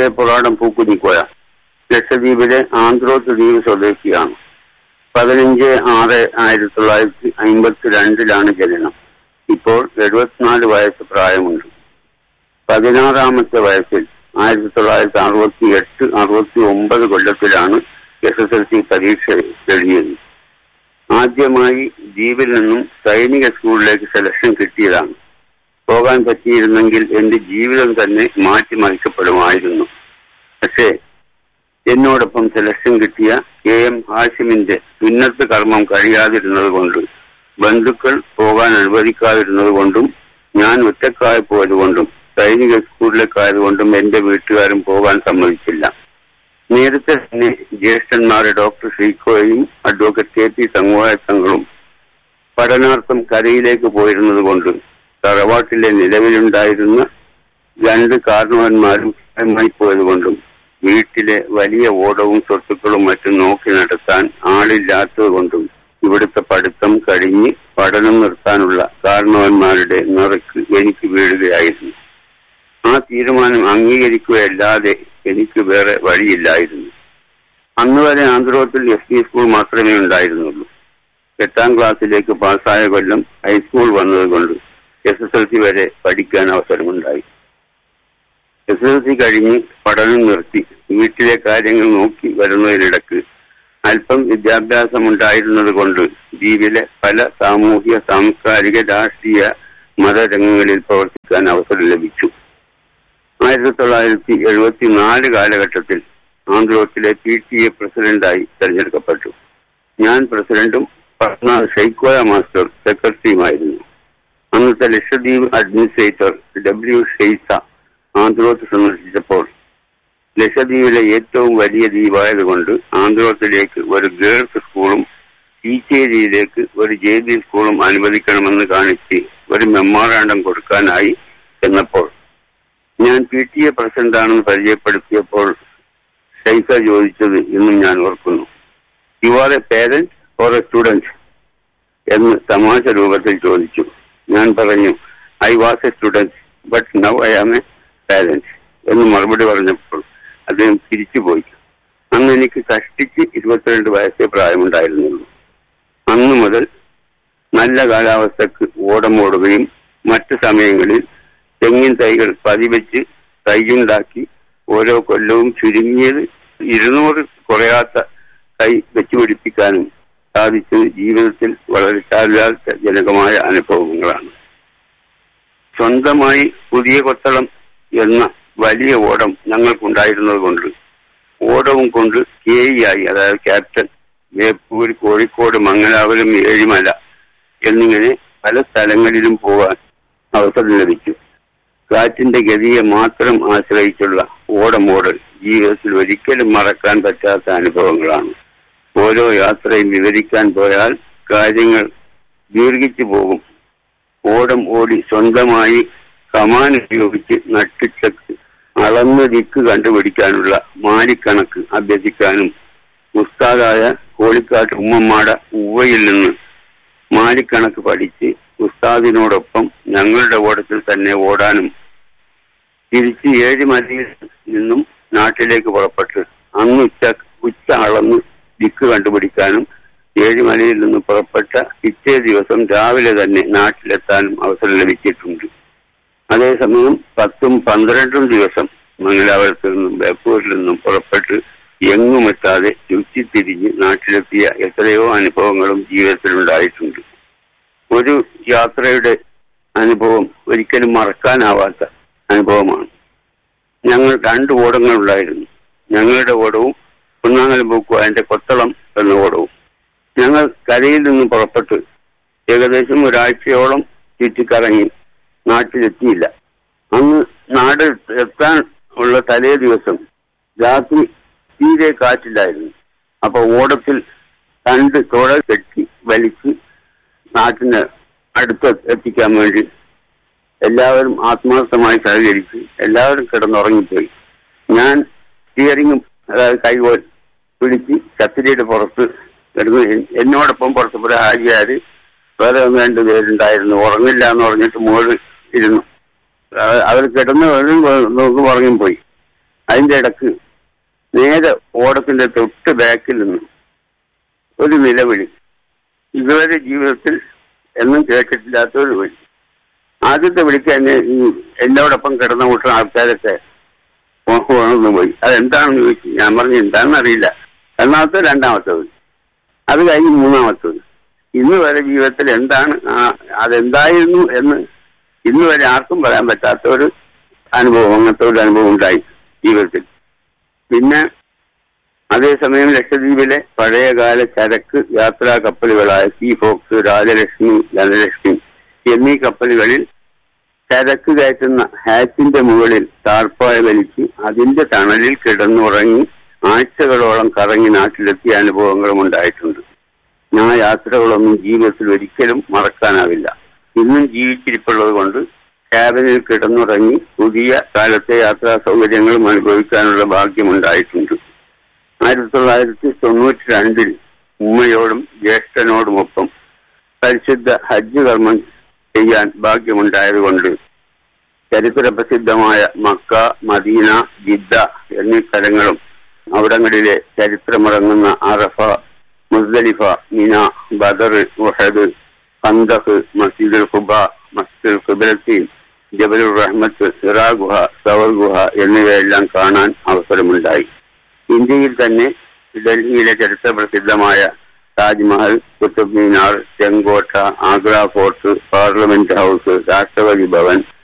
K പുറാടം Pookunjikoya ലക്ഷദ്വീപിലെ ആന്ത്രോത്ത് ദ്വീപ് സ്വദേശിയാണ്. 15/6/1952 ജനനം. ഇപ്പോൾ 74 വയസ്സ് പ്രായമുണ്ട്. 16-ാമത്തെ വയസ്സിൽ 1968-69 കൊല്ലത്തിലാണ് SSLC പരീക്ഷ എഴുതിയത്. ആദ്യമായി ദ്വീപിൽ നിന്നും സൈനിക സ്കൂളിലേക്ക് സെലക്ഷൻ കിട്ടിയതാണ്. പോകാൻ പറ്റിയിരുന്നെങ്കിൽ എന്റെ ജീവിതം തന്നെ മാറ്റിമറിക്കപ്പെടുമായിരുന്നു. പക്ഷേ എന്നോടൊപ്പം സെലക്ഷൻ കിട്ടിയ KM ഹാഷിമിന്റെ സുന്നത്ത് കർമ്മം കഴിയാതിരുന്നത് കൊണ്ട്, ബന്ധുക്കൾ പോകാൻ അനുവദിക്കാതിരുന്നത് കൊണ്ടും, ഞാൻ ഒറ്റക്കായി പോയതുകൊണ്ടും, സൈനിക സ്കൂളിലേക്കായതുകൊണ്ടും എന്റെ വീട്ടുകാരും പോകാൻ സമ്മതിച്ചില്ല. നേരത്തെ തന്നെ ജ്യേഷ്ഠന്മാരെ ഡോക്ടർ ശ്രീകോയും അഡ്വക്കേറ്റ് KP തങ്ങോയ തങ്ങളും പഠനാർത്ഥം കരയിലേക്ക് പോയിരുന്നത് കൊണ്ട് തറവാട്ടിലെ നിലവിലുണ്ടായിരുന്ന 2 കാരണവന്മാരും പോയതുകൊണ്ടും വീട്ടിലെ വലിയ ഓടവും സ്വത്തുക്കളും മറ്റും നോക്കി നടത്താൻ ആളില്ലാത്തത് കൊണ്ടും ഇവിടുത്തെ പഠിത്തം കഴിഞ്ഞ് പഠനം നിർത്താനുള്ള കാരണവന്മാരുടെ നിറക്ക് എനിക്ക് വീഴുകയായിരുന്നു. ആ തീരുമാനം അംഗീകരിക്കുകയല്ലാതെ എനിക്ക് വേറെ വഴിയില്ലായിരുന്നു. അന്ന് വരെ ആന്ധ്രോത്തിൽ SP സ്കൂൾ മാത്രമേ ഉണ്ടായിരുന്നുള്ളൂ. 8ാം ക്ലാസ്സിലേക്ക് പാസ്സായ കൊല്ലം ഹൈസ്കൂൾ വന്നതുകൊണ്ട് SSLC വരെ പഠിക്കാൻ അവസരമുണ്ടായി. SSLC കഴിഞ്ഞ് പഠനം നിർത്തി വീട്ടിലെ കാര്യങ്ങൾ നോക്കി വരുന്നതിനിടക്ക് അല്പം വിദ്യാഭ്യാസം ഉണ്ടായിരുന്നത് കൊണ്ട് ദ്വീപിലെ പല സാമൂഹ്യ, സാംസ്കാരിക, രാഷ്ട്രീയ, മതരംഗങ്ങളിൽ പ്രവർത്തിക്കാൻ അവസരം ലഭിച്ചു. 1974 കാലഘട്ടത്തിൽ ആന്ധ്രോത്തിലെ PTA പ്രസിഡന്റായി തെരഞ്ഞെടുക്കപ്പെട്ടു. ഞാൻ പ്രസിഡന്റും പത്മനാഭ ഷെയ്ക്കോയ മാസ്റ്റർ സെക്രട്ടറിയുമായിരുന്നു. അന്നത്തെ ലക്ഷദ്വീപ് അഡ്മിനിസ്ട്രേറ്റർ W. ഷെയ്സ ആന്ധ്രോത്ത് സന്ദർശിച്ചപ്പോൾ ലക്ഷദ്വീപിലെ ഏറ്റവും വലിയ ദ്വീപായതുകൊണ്ട് ആന്ധ്രോത്തിലേക്ക് ഒരു ഗേൾസ് സ്കൂളും ഈച്ചേരിയിലേക്ക് ഒരു JB സ്കൂളും അനുവദിക്കണമെന്ന് കാണിച്ച് ഒരു മെമ്മോറാണ്ടം കൊടുക്കാനായി എന്നപ്പോൾ ഞാൻ PTA പ്രസിഡന്റാണെന്ന് പരിചയപ്പെടുത്തിയപ്പോൾ ഷെയ്സ ചോദിച്ചത് ഇന്നും ഞാൻ ഓർക്കുന്നു. You are A parent or A student എന്ന് തമാശ രൂപത്തിൽ ചോദിച്ചു. ഞാൻ പറഞ്ഞു, I was A student but now I am a parent എന്ന് മറുപടി പറഞ്ഞപ്പോൾ അദ്ദേഹം തിരിച്ചുപോയി. അന്ന് എനിക്ക് കഷ്ടിച്ച് 22 വയസ്സേ പ്രായമുണ്ടായിരുന്നുള്ളൂ. അന്നു മുതൽ നല്ല കാലാവസ്ഥക്ക് ഓടമോടുകയും മറ്റു സമയങ്ങളിൽ തെങ്ങിൻ തൈകൾ പതിവെച്ച് തൈയുണ്ടാക്കി ഓരോ കൊല്ലവും ചുരുങ്ങിയത് 200 കുറയാത്ത തൈ വെച്ചുപിടിപ്പിക്കാനും സാധിച്ചത് ജീവിതത്തിൽ വളരെ ചാരിതാർത്ഥ്യജനകമായ അനുഭവങ്ങളാണ്. സ്വന്തമായി പുതിയ കൊത്തളം എന്ന വലിയ ഓടം ഞങ്ങൾക്കുണ്ടായിരുന്നത് കൊണ്ട് ഓടവും കൊണ്ട് KEയായി, അതായത് ക്യാപ്റ്റൻ, വേപ്പൂർ, കോഴിക്കോട്, മംഗലാപുരം, ഏഴിമല എന്നിങ്ങനെ പല സ്ഥലങ്ങളിലും പോകാൻ അവസരം ലഭിച്ചു. കാറ്റിന്റെ ഗതിയെ മാത്രം ആശ്രയിച്ചുള്ള ഓടമോടൽ ജീവിതത്തിൽ ഒരിക്കലും മറക്കാൻ പറ്റാത്ത അനുഭവങ്ങളാണ്. ഓരോ യാത്രയും വിവരിക്കാൻ പോയാൽ കാര്യങ്ങൾ ദീർഘിച്ചു പോകും. ഓടം ഓടി സ്വന്തമായി കമാൻ ഉപയോഗിച്ച് നട്ടിച്ചക്ക് അളന്ന് ദിക്ക് കണ്ടുപിടിക്കാനുള്ള മാരിക്കണക്ക് അഭ്യസിക്കാനും ഉസ്താദായ കോളിക്കാട്ട് ഉമ്മമ്മാട ഉവ്വയിൽ നിന്ന് മാരിക്കണക്ക് പഠിച്ച് ഉസ്താദിനോടൊപ്പം ഞങ്ങളുടെ ഓടത്തിൽ തന്നെ ഓടാനും തിരിച്ച് ഏഴിമലയിൽ നിന്നും നാട്ടിലേക്ക് പുറപ്പെട്ട് അന്ന് ഉച്ച അളന്ന് ദിക്ക് കണ്ടുപിടിക്കാനും ഏഴിമലയിൽ നിന്ന് പുറപ്പെട്ട പിറ്റേ ദിവസം രാവിലെ തന്നെ നാട്ടിലെത്താനും അവസരം ലഭിച്ചിട്ടുണ്ട്. അതേസമയം 10-12 ദിവസം മംഗലാപുരത്തിൽ നിന്നും ബേപ്പൂരിൽ നിന്നും പുറപ്പെട്ട് എങ്ങുമെത്താതെ ചുറ്റിത്തിരിഞ്ഞ് നാട്ടിലെത്തിയ എത്രയോ അനുഭവങ്ങളും ജീവിതത്തിലുണ്ടായിട്ടുണ്ട്. ഒരു യാത്രയുടെ അനുഭവം ഒരിക്കലും മറക്കാനാവാത്ത അനുഭവമാണ്. ഞങ്ങൾ 2 ഓടങ്ങളുണ്ടായിരുന്നു. ഞങ്ങളുടെ ഓടവും കുന്നാങ്ങൽപൂക്കു അതിന്റെ കൊത്തളം എന്ന ഓടവും. ഞങ്ങൾ കരയിൽ നിന്ന് പുറപ്പെട്ട് ഏകദേശം ഒരാഴ്ചയോളം ചുറ്റിക്കറങ്ങി നാട്ടിലെത്തിയില്ല. അന്ന് നാട് എത്താൻ ഉള്ള തലേ ദിവസം രാത്രി തീരെ കാറ്റില്ലായിരുന്നു. അപ്പൊ ഓടത്തിൽ 2 തുഴ കെട്ടി വലിച്ച് നാട്ടിന് അടുത്ത് എത്തിക്കാൻ വേണ്ടി എല്ലാവരും ആത്മാർത്ഥമായി സഹകരിച്ച് എല്ലാവരും കിടന്നുറങ്ങിപ്പോയി. ഞാൻ സ്റ്റിയറിംഗും, അതായത് കൈകോൽ പിടിച്ച് കത്തിരിയുടെ പുറത്ത് കിടന്ന് എന്നോടൊപ്പം പുറത്തുപോലെ ഹാജിയാര് വേറെ 1-2 പേരുണ്ടായിരുന്നു. ഉറങ്ങില്ല എന്ന് പറഞ്ഞിട്ട് മുകളിൽ ഇരുന്നു. അവർ കിടന്ന് നോക്കി ഉറങ്ങിപ്പോയി. അതിന്റെ ഇടക്ക് നേരെ ഓടത്തിന്റെ തൊട്ട് ബാക്കിൽ നിന്ന് ഒരു നിലവിളി, ഇതുവരെ ജീവിതത്തിൽ എന്നും കേട്ടിട്ടില്ലാത്തൊരു വിളി. ആദ്യത്തെ വിളിക്ക് തന്നെ ഈ എന്നോടൊപ്പം കിടന്ന കൂട്ടുന്ന ആൾക്കാരൊക്കെ ഉണർന്നു പോയി. അതെന്താണെന്ന് ചോദിച്ചു. ഞാൻ പറഞ്ഞു എന്താണെന്ന് അറിയില്ല. രണ്ടാമത്തെ വിളി, അത് കഴിഞ്ഞ് മൂന്നാമത്തത്. ഇന്ന് വരെ ജീവിതത്തിൽ എന്താണ് അതെന്തായിരുന്നു എന്ന് ഇന്ന് വരെ ആർക്കും പറയാൻ പറ്റാത്ത ഒരു അനുഭവം, അങ്ങനത്തെ ഒരു അനുഭവം ഉണ്ടായി ജീവിതത്തിൽ. പിന്നെ അതേസമയം ലക്ഷദ്വീപിലെ പഴയകാല ചരക്ക് യാത്രാ കപ്പലുകളായ സീ ഫോക്സ്, രാജലക്ഷ്മി, ധനലക്ഷ്മി എന്നീ കപ്പലുകളിൽ ചരക്ക് കയറ്റുന്ന ഹാച്ചിന്റെ മുകളിൽ ടാർപ്പായ വലിച്ച് അതിന്റെ തണലിൽ കിടന്നുറങ്ങി ആഴ്ചകളോളം കറങ്ങി നാട്ടിലെത്തിയ അനുഭവങ്ങളും ഉണ്ടായിട്ടുണ്ട്. ആ യാത്രകളൊന്നും ജീവിതത്തിൽ ഒരിക്കലും മറക്കാനാവില്ല. ഇന്നും ജീവിച്ചിരിപ്പുള്ളത് കൊണ്ട് ക്യാബിനിൽ കിടന്നുറങ്ങി പുതിയ കാലത്തെ യാത്രാ സൗകര്യങ്ങളും അനുഭവിക്കാനുള്ള ഭാഗ്യമുണ്ടായിട്ടുണ്ട്. 1992 ഉമ്മയോടും ജ്യേഷ്ഠനോടുമൊപ്പം പരിശുദ്ധ ഹജ്ജ് കർമ്മം ചെയ്യാൻ ഭാഗ്യമുണ്ടായതുകൊണ്ട് ചരിത്ര പ്രസിദ്ധമായ മക്ക, മദീന, ജിദ്ദ എന്നീ സ്ഥലങ്ങളും അവിടങ്ങളിലെ ചരിത്രമിറങ്ങുന്ന അറഫ, മുസ്ദലിഫ, മിന, ബദർ, ഉഹദ്, ഖന്ദഖ്, മസ്ജിദുൽ ഖുബ, മസ്ജിദുൽ ഖിബ്ലത്തീൻ, ജബലുർ റഹ്മത്ത്, ഹിറാ ഗുഹ, സവർ ഗുഹ എന്നിവയെല്ലാം കാണാൻ അവസരമുണ്ടായി. ഇന്ത്യയിൽ തന്നെ ഡൽഹിയിലെ ചരിത്ര പ്രസിദ്ധമായ താജ്മഹൽ, കുത്തുബ് മിനാർ, ചെങ്കോട്ട, ആഗ്ര ഫോർട്ട്, പാർലമെന്റ് ഹൗസ്, രാഷ്ട്രപതി ഭവൻ,